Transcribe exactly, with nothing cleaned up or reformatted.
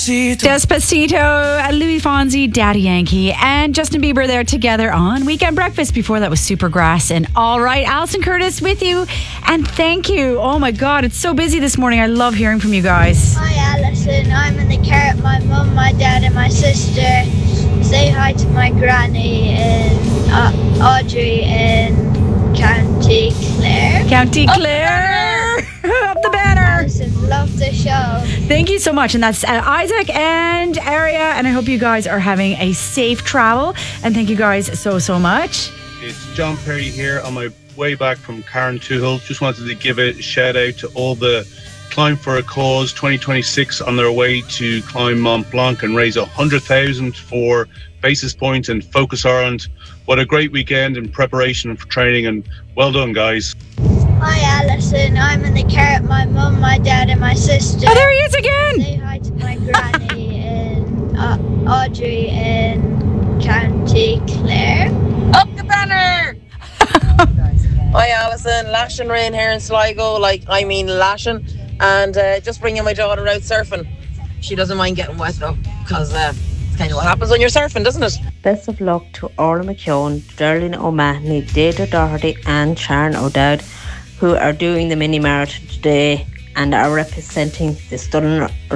Despacito, Louis Fonsi, Daddy Yankee, and Justin Bieber there together on Weekend Breakfast. Before that was Supergrass and All Right. Alison Curtis with you, and thank you. Oh my God, it's so busy this morning. I love hearing from you guys. Hi Alison, I'm in the car with my mum, my dad and my sister. Say hi to my granny and uh, Audrey in County Clare. County Clare, up the banner. Alison, love the show. Thank you so much. And that's uh, Isaac and Aria. And I hope you guys are having a safe travel. And thank you guys so, so much. It's John Perry here on my way back from Carrauntoohil. Just wanted to give a shout out to all the Climb for a Cause twenty twenty-six on their way to climb Mont Blanc and raise one hundred thousand for Basis Point and Focus Ireland. What a great weekend in preparation for training, and well done, guys. Hi Alison, I'm in the car with my mum, my dad and my sister. Oh, there he is again. Say hi to my granny and uh, Audrey in County Clare. Up the banner! Hi Alison, lashing rain here in Sligo, like I mean lashing, and uh, just bringing my daughter out surfing. She doesn't mind getting wet though, because uh, it's kind of what happens when you're surfing, doesn't it? Best of luck to Orla McKeown, Darlene O'Mahony, Deirdre Doherty and Sharon O'Dowd, who are doing the mini marathon today and are representing the Stunning